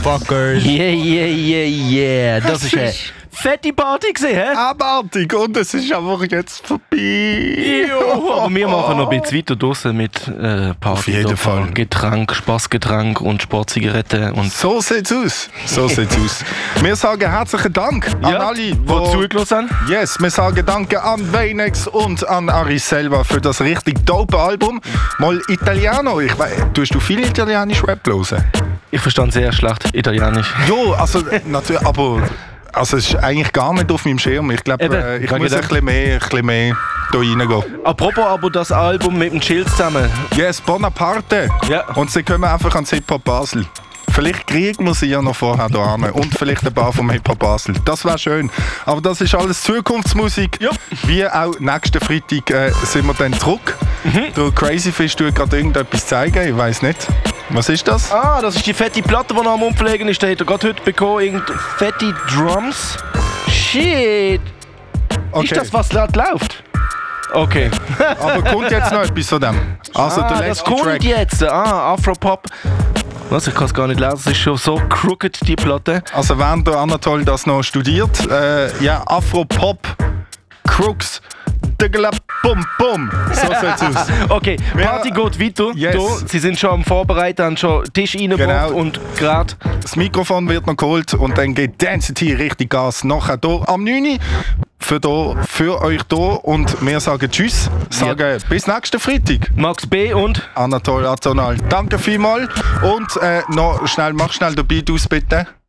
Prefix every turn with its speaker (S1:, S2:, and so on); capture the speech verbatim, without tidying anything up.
S1: Fuckers.
S2: Yeah, yeah, yeah, yeah. Das ist eine fette Party gewesen, hä?
S1: Abartig, und es ist einfach jetzt vorbei.
S2: Jo, aber wir machen noch ein bisschen weiter draussen mit äh, Party.
S1: Auf jeden Fall.
S2: Getränk, Spaßgetränk und Sportzigaretten. Und
S1: So sieht's aus. So sieht's aus. Wir sagen herzlichen Dank an
S2: ja,
S1: alle,
S2: die
S1: die
S2: zugelassen haben.
S1: Yes, wir sagen danke an Weinex und an Aris selber für das richtig dope Album. Mal Italiano. Ich weiss, tust du viel italienisch Rap hören?
S2: Ich verstand sehr schlecht Italienisch.
S1: Jo, also natürlich, aber also es ist eigentlich gar nicht auf meinem Schirm. Ich glaube,
S2: Eben,
S1: äh, ich
S2: danke
S1: muss
S2: dir.
S1: ein bisschen mehr, ein bisschen mehr da reingehen.
S2: Apropos aber das Album mit dem Chills zusammen.
S1: Yes, Bonaparte.
S2: Ja.
S1: Und sie kommen einfach ans Hip-Hop Basel. Vielleicht kriegen wir sie ja noch vorher da hin. Und vielleicht ein paar vom Hip-Hop Basel. Das wäre schön. Aber das ist alles Zukunftsmusik.
S2: Ja.
S1: Wie auch nächsten Freitag äh, sind wir dann zurück.
S2: Mhm.
S1: Der Crazy Fish tut gerade irgendetwas zeigen. Ich weiß nicht. Was ist das?
S2: Ah, das ist die fette Platte, die noch am Umpflegen ist. Da hat er gerade heute bekommen. Irgend fette Drums. Shit.
S1: Okay.
S2: Ist das, was laut läuft? Okay.
S1: Aber kommt jetzt noch etwas von dem? Also
S2: ah,
S1: der
S2: das
S1: letzte
S2: kommt
S1: Track.
S2: jetzt. Ah, Afropop. Was? Ich kann es gar nicht lesen. Es ist schon so crooked, die Platte.
S1: Also während der Anatol das noch studiert, äh, ja, Afro-Pop, Crooks, Diggelab, Bum Bum. So sieht's aus.
S2: Okay, Party
S1: Ja.
S2: geht weiter.
S1: Yes.
S2: Da, Sie sind schon am Vorbereiten, haben schon Tisch reingebracht
S1: Genau.
S2: und gerade.
S1: Das Mikrofon wird noch geholt und dann geht Density richtig Gas. Nachher hier am neun Uhr für, da, für euch hier und wir sagen Tschüss, sagen
S2: Ja.
S1: bis nächsten Freitag.
S2: Max B. und
S1: Anatol Azonal. Danke vielmals und äh, noch schnell, mach schnell den Beat aus bitte.